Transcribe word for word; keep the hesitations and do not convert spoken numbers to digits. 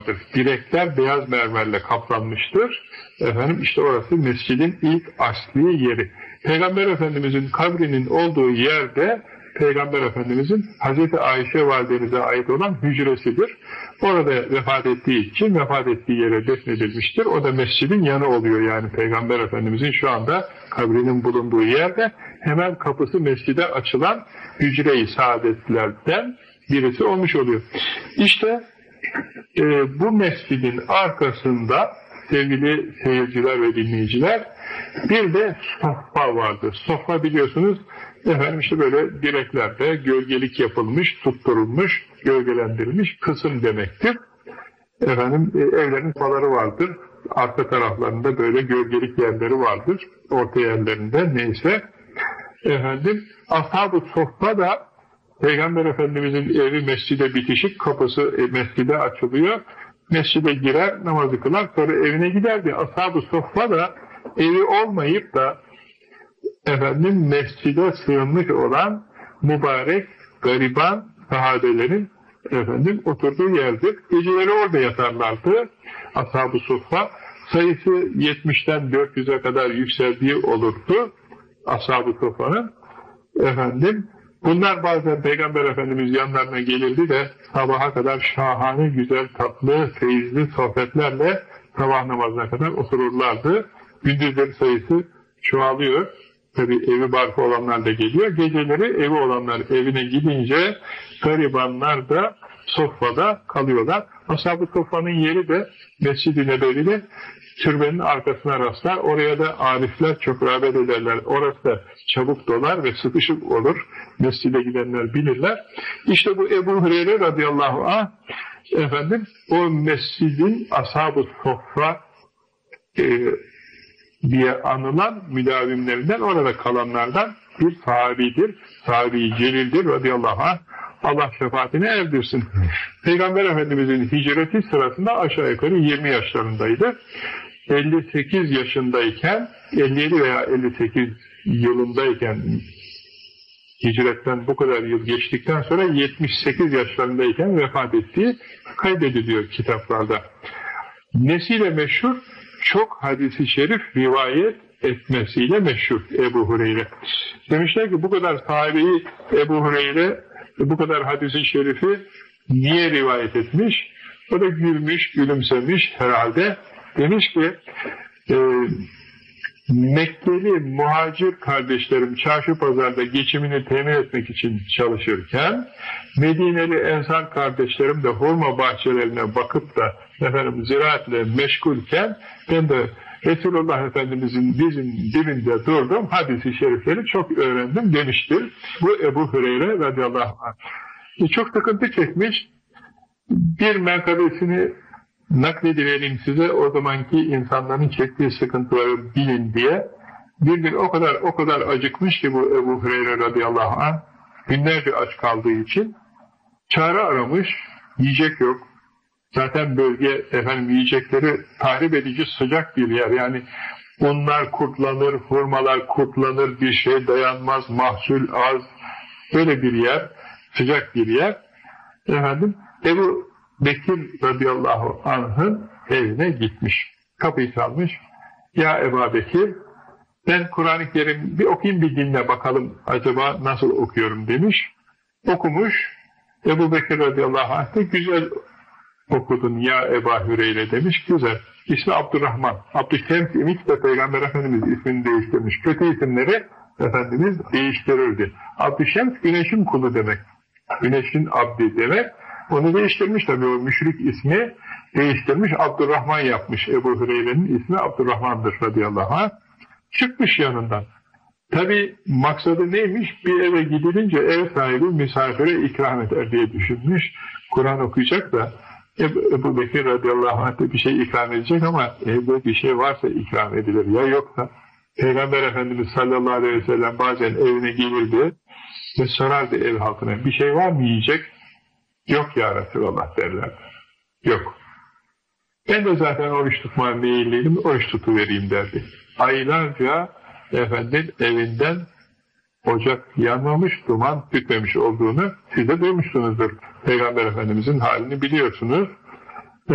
Direkler beyaz mermerle kaplanmıştır. Efendim işte orası mescidin ilk asli yeri. Peygamber Efendimizin kabrinin olduğu yerde Peygamber Efendimizin Hazreti Ayşe validemize ait olan hücresidir. Orada vefat ettiği için vefat ettiği yere defnedilmiştir. O da mescidin yanı oluyor yani Peygamber Efendimizin şu anda kabrinin bulunduğu yerde hemen kapısı mescide açılan hücre-i saadetlerden birisi olmuş oluyor. İşte e, bu mescidin arkasında sevgili seyirciler ve dinleyiciler bir de soffa vardı. Soffa biliyorsunuz efendim işte böyle direklerde gölgelik yapılmış, tutturulmuş, gölgelendirilmiş kısım demektir. Efendim e, evlerin soffaları vardır. Arka taraflarında böyle gölgelik yerleri vardır. Orta yerlerinde neyse. Efendim ashab-ı soffa da Peygamber Efendimizin evi mescide bitişik, kapısı e, mescide açılıyor. Mescide girer, namazı kılar, sonra evine giderdi. Ashab-ı soffa da evi olmayıp da efendim mescide sığınmış olan mübarek, gariban sahabelerin efendim oturduğu yerdir. Geceleri orada yatarlardı. Ashab-ı soffa sayısı yetmişten dört yüze kadar yükseldiği olurdu. Ashab-ı soffanın efendim bunlar bazen Peygamber Efendimiz yanlarına gelirdi de sabaha kadar şahane, güzel, tatlı, feyizli sohbetlerle sabah namazına kadar otururlardı. Gündüzleri sayısı çoğalıyor. Tabi evi barkı olanlar da geliyor. Geceleri evi olanlar evine gidince garibanlar da sofrada kalıyorlar. Ashab-ı soffanın yeri de Mescid-i Nebevi'de türbenin arkasına rastlar. Oraya da arifler çok rağbet ederler. Orası da çabuk dolar ve sıkışık olur. Mescide gidenler bilirler. İşte bu Ebu Hureyre radıyallahu anh efendim o mescidin ashab-ı soffa e, diye anılan müdavimlerinden, orada kalanlardan bir sahabidir. Sahabi-i celildir radıyallahu anh. Allah şefaatine erdirsin. Peygamber Efendimizin hicreti sırasında aşağı yukarı yirmi yaşlarındaydı. elli sekiz yaşındayken, elli yedi veya elli sekiz yılındayken, hicretten bu kadar yıl geçtikten sonra yetmiş sekiz yaşlarındayken vefat ettiği kaydediliyor kitaplarda. Nesiyle meşhur? Çok hadisi şerif rivayet etmesiyle meşhur Ebu Hureyre. Demişler ki bu kadar sahabeyi Ebu Hureyre bu kadar hadisi şerifi niye rivayet etmiş? O da gülmüş, gülümsemiş herhalde. Demiş ki e, Mekkeli muhacir kardeşlerim çarşı pazarda geçimini temin etmek için çalışırken Medineli ensar kardeşlerim de hurma bahçelerine bakıp da efendim ziraatle meşgulken ben de Resulullah Efendimizin dizinin dibinde durdum, hadis-i şerifleri çok öğrendim demiştir. Bu Ebu Hureyre radıyallahu anh. E, çok sıkıntı çekmiş. Bir menkabesini nakledivereyim size, o zamanki insanların çektiği sıkıntıları bilin diye. Bir gün o kadar o kadar acıkmış ki bu Ebu Hureyre radıyallahu anh, günlerce aç kaldığı için çare aramış, yiyecek yok. Zaten bölge efendim yiyecekleri tahrip edici sıcak bir yer. Yani unlar kurtlanır, hurmalar kurtlanır, bir şey dayanmaz, mahsul az. Böyle bir yer, sıcak bir yer. Efendim Ebu Bekir radıyallahu anh'ın evine gitmiş. Kapıyı çalmış. Ya Ebu Bekir, ben Kur'an-ı Kerim bir okuyayım, bir dinle bakalım acaba nasıl okuyorum demiş. Okumuş. Ebu Bekir radıyallahu anh de güzel okudun ya Ebu Hüreyre demiş. Güzel. İsmi Abdurrahman. Abdüşşems imiş de Peygamber Efendimiz ismini değiştirmiş. Kötü isimleri Efendimiz değiştirirdi. Abdüşşems güneşin kulu demek. Güneşin abdi demek. Onu değiştirmiş tabii, o müşrik ismi değiştirmiş. Abdurrahman yapmış. Ebu Hüreyre'nin ismi Abdurrahman'dır radıyallahu anh. Çıkmış yanından. Tabii maksadı neymiş? Bir eve gidilince ev sahibi misafire ikram eder diye düşünmüş. Kur'an okuyacak da Ebu, Ebu Bekir radıyallahu anh de bir şey ikram edecek ama evde bir şey varsa ikram edilir. Ya yoksa Peygamber Efendimiz sallallahu aleyhi ve sellem bazen evine gelirdi ve sorardı ev halkına, bir şey var mı yiyecek? Yok ya Resulallah derler. Yok. Ben de zaten oruç tutmaya meyilliydim, oruç tutuvereyim derdi. Aylarca efendim evinden ocak yanmamış, duman tütmemiş olduğunu siz de duymuşsunuzdur. Peygamber Efendimizin halini biliyorsunuz.